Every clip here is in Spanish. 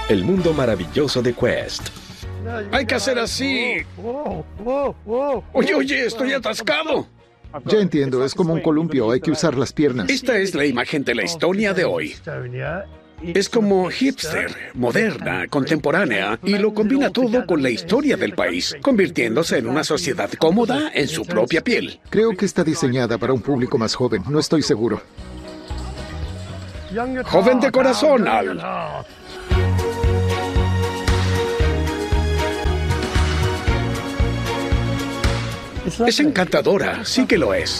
El mundo maravilloso de Quest. Hay que hacer así. Oye, estoy atascado. Ya entiendo, es como un columpio, hay que usar las piernas. Esta es la imagen de la Estonia de hoy. Es como hipster, moderna, contemporánea, y lo combina todo con la historia del país, convirtiéndose en una sociedad cómoda en su propia piel. Creo que está diseñada para un público más joven, no estoy seguro. Joven de corazón, Al. Es encantadora, sí que lo es.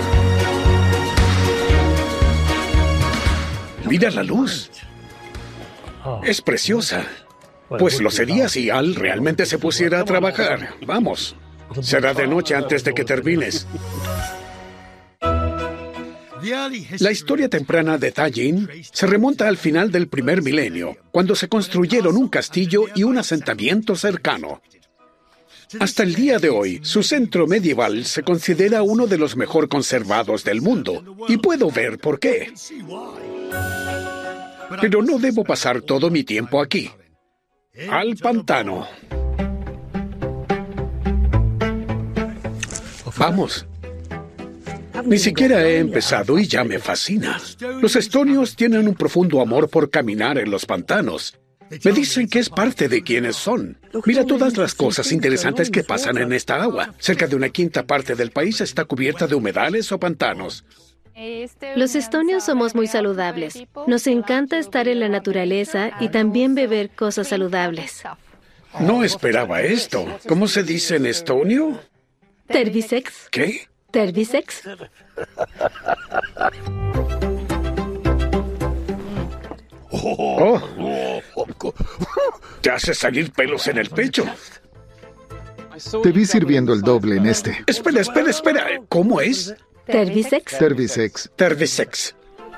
Mira la luz. Es preciosa. Pues lo sería si Al realmente se pusiera a trabajar. Vamos. Será de noche antes de que termines. La historia temprana de Tallinn se remonta al final del primer milenio, cuando se construyeron un castillo y un asentamiento cercano. Hasta el día de hoy, su centro medieval se considera uno de los mejor conservados del mundo, y puedo ver por qué. Pero no debo pasar todo mi tiempo aquí. Al pantano. Vamos. Ni siquiera he empezado y ya me fascina. Los estonios tienen un profundo amor por caminar en los pantanos. Me dicen que es parte de quienes son. Mira todas las cosas interesantes que pasan en esta agua. Cerca de una quinta parte del país está cubierta de humedales o pantanos. Los estonios somos muy saludables. Nos encanta estar en la naturaleza y también beber cosas saludables. No esperaba esto. ¿Cómo se dice en estonio? Tervisex. ¿Qué? Tervisex. Oh. Te hace salir pelos en el pecho. Te vi sirviendo el doble en este. Espera. ¿Cómo es? Tervisex. Tervisex. Tervisex.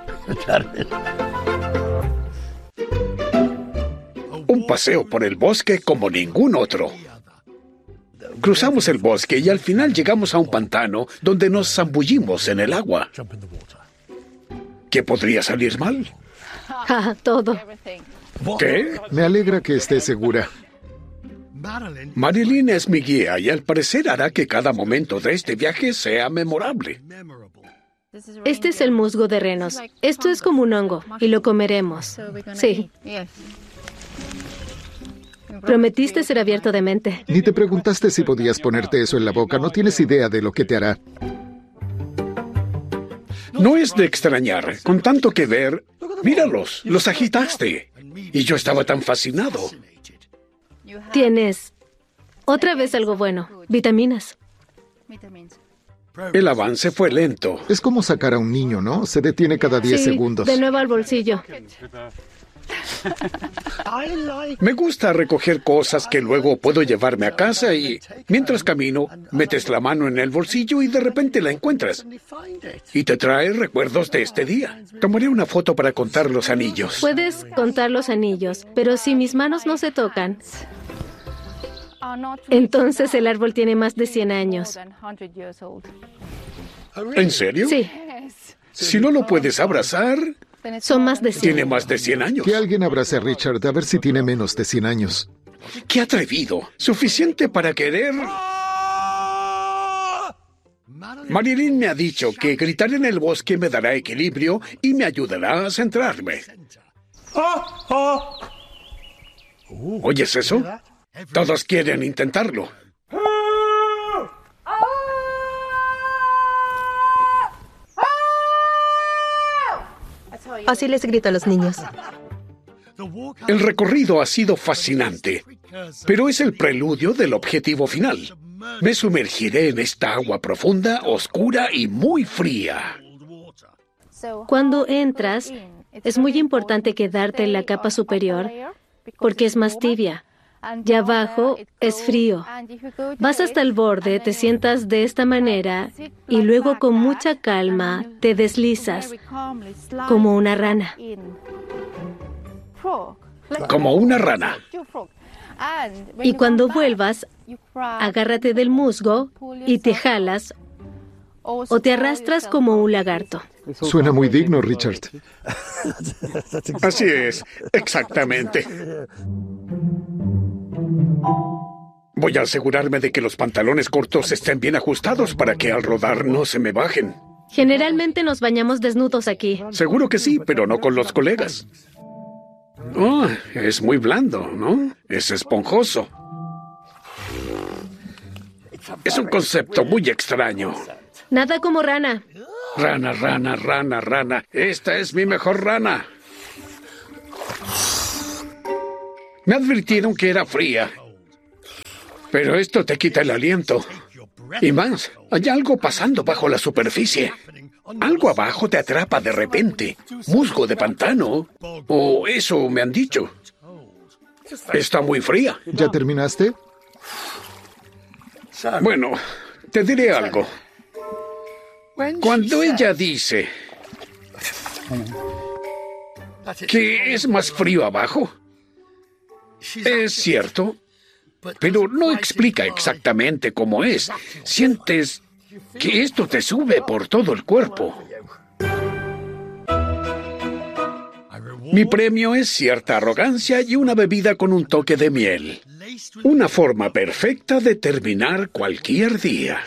Un paseo por el bosque como ningún otro. Cruzamos el bosque y al final llegamos a un pantano donde nos zambullimos en el agua. ¿Qué podría salir mal? Todo. ¿Qué? Me alegra que estés segura. Marilyn es mi guía y al parecer hará que cada momento de este viaje sea memorable. Este es el musgo de renos. Esto es como un hongo y lo comeremos. Sí. Prometiste ser abierto de mente. Ni te preguntaste si podías ponerte eso en la boca. No tienes idea de lo que te hará. No es de extrañar. Con tanto que ver, míralos, los agitaste. Y yo estaba tan fascinado. Tienes otra vez algo bueno, vitaminas. El avance fue lento. Es como sacar a un niño, ¿no? Se detiene cada 10 segundos. De nuevo al bolsillo. Me gusta recoger cosas que luego puedo llevarme a casa y, mientras camino, metes la mano en el bolsillo y de repente la encuentras. Y te trae recuerdos de este día. Tomaré una foto para contar los anillos. Puedes contar los anillos, pero si mis manos no se tocan, entonces el árbol tiene más de 100 años. ¿En serio? Sí. Si no lo puedes abrazar, Son más de 100. tiene más de 100 años. Que alguien abrace a Richard a ver si tiene menos de 100 años. ¡Qué atrevido! Suficiente para querer... Marilyn me ha dicho que gritar en el bosque me dará equilibrio y me ayudará a centrarme. ¿Oyes eso? Todos quieren intentarlo. Así les grito a los niños. El recorrido ha sido fascinante, pero es el preludio del objetivo final. Me sumergiré en esta agua profunda, oscura y muy fría. Cuando entras, es muy importante quedarte en la capa superior porque es más tibia. Y abajo es frío. Vas hasta el borde, te sientas de esta manera y luego con mucha calma te deslizas como una rana. Como una rana. Y cuando vuelvas, agárrate del musgo y te jalas o te arrastras como un lagarto. Suena muy digno, Richard. Así es, exactamente. Voy a asegurarme de que los pantalones cortos estén bien ajustados para que al rodar no se me bajen. Generalmente nos bañamos desnudos aquí. Seguro que sí, pero no con los colegas. Oh, es muy blando, ¿no? Es esponjoso. Es un concepto muy extraño. Nada como rana. Rana, rana, rana, rana. Esta es mi mejor rana. Me advirtieron que era fría. Pero esto te quita el aliento. Y más, hay algo pasando bajo la superficie. Algo abajo te atrapa de repente. Musgo de pantano. O eso me han dicho. Está muy fría. ¿Ya terminaste? Bueno, te diré algo. Cuando ella dice que es más frío abajo, es cierto, pero no explica exactamente cómo es. Sientes que esto te sube por todo el cuerpo. Mi premio es cierta arrogancia y una bebida con un toque de miel. Una forma perfecta de terminar cualquier día.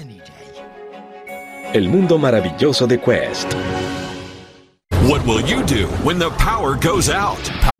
El mundo maravilloso de Quest. What will you do when the power goes out?